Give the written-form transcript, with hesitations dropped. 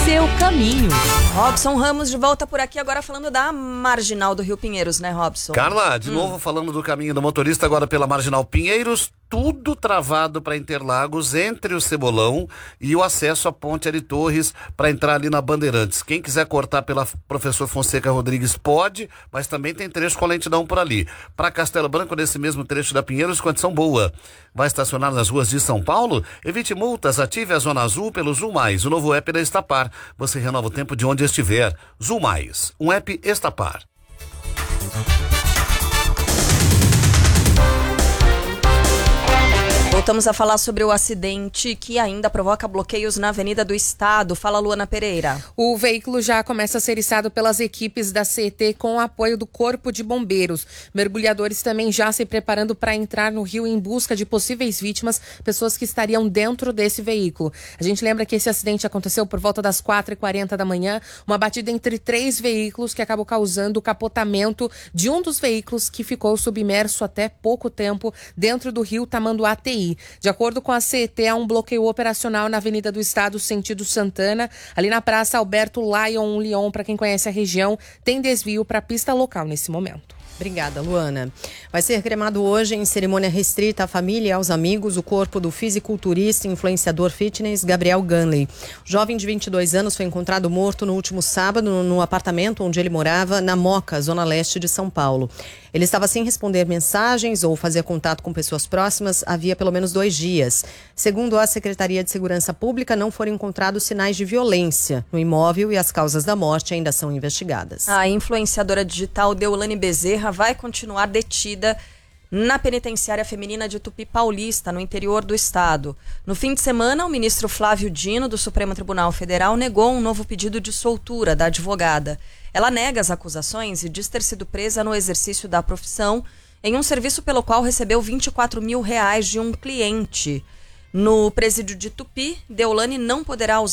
seu caminho. Robson Ramos de volta por aqui, agora falando da Marginal do Rio Pinheiros, né, Robson? Carla, de novo falando do caminho do motorista, agora pela Marginal Pinheiros, tudo travado para Interlagos, entre o Cebolão e o acesso à Ponte Ari Torres para entrar ali na Bandeirantes. Quem quiser cortar pela Professor Fonseca Rodrigues pode, mas também tem trecho com lentidão por ali. Para Castelo Branco, nesse mesmo trecho da Pinheiros, condição boa. Vai estacionar nas ruas de São Paulo? Evite multas, ative a Zona Azul pelo Zul Mais, o novo app da Estapar. Você renova o tempo de onde estiver. Zul Mais, um app Estapar. Voltamos a falar sobre o acidente que ainda provoca bloqueios na Avenida do Estado. Fala, Luana Pereira. O veículo já começa a ser içado pelas equipes da CET com o apoio do Corpo de Bombeiros. Mergulhadores também já se preparando para entrar no rio em busca de possíveis vítimas, pessoas que estariam dentro desse veículo. A gente lembra que esse acidente aconteceu por volta das 4h40 da manhã, uma batida entre 3 veículos que acabou causando o capotamento de um dos veículos que ficou submerso até pouco tempo dentro do rio Tamanduateí. De acordo com a CET, há um bloqueio operacional na Avenida do Estado, sentido Santana. Ali na Praça Alberto Lyon, para quem conhece a região, tem desvio para a pista local nesse momento. Obrigada, Luana. Vai ser cremado hoje, em cerimônia restrita à família e aos amigos, o corpo do fisiculturista e influenciador fitness Gabriel Ganley. O jovem de 22 anos foi encontrado morto no último sábado no apartamento onde ele morava, na Moca, zona leste de São Paulo. Ele estava sem responder mensagens ou fazer contato com pessoas próximas havia pelo menos 2 dias. Segundo a Secretaria de Segurança Pública, não foram encontrados sinais de violência no imóvel e as causas da morte ainda são investigadas. A influenciadora digital Deolane Bezerra vai continuar detida na penitenciária feminina de Tupi Paulista, no interior do estado. No fim de semana, o ministro Flávio Dino, do Supremo Tribunal Federal, negou um novo pedido de soltura da advogada. Ela nega as acusações e diz ter sido presa no exercício da profissão em um serviço pelo qual recebeu R$24 mil de um cliente. No presídio de Tupi, Deolane não poderá usar